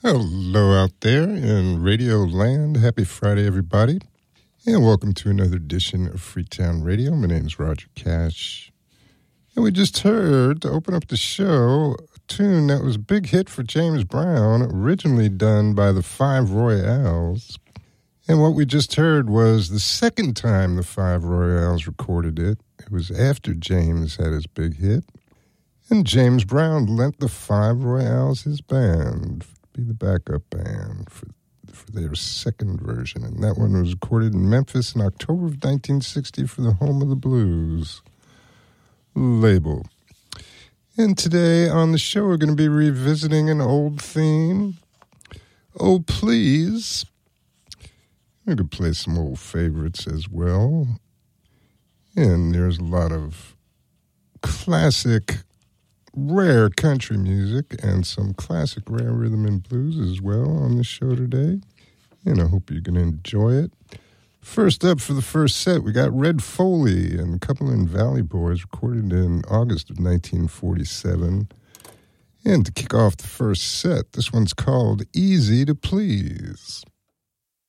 Hello out there in Radio Land. Happy Friday, everybody. And welcome to another edition of Freetown Radio. My name is Roger Cash. And we just heard, to open up the show, a tune that was a big hit for James Brown, originally done by the Five Royales. And what we just heard was the second time the Five Royales recorded it. It was after James had his big hit. And James Brown lent the Five Royales his band, be the backup band for their second version. And that one was recorded in Memphis in October of 1960 for the Home of the Blues label. And today on the show, we're going to be revisiting an old theme. Oh, please. We could play some old favorites as well. And there's a lot of classic rare country music and some classic rare rhythm and blues as well on the show today. And I hope you're going to enjoy it. First up for the first set, we got Red Foley and Cumberland Valley Boys, recorded in August of 1947. And to kick off the first set, this one's called Easy to Please.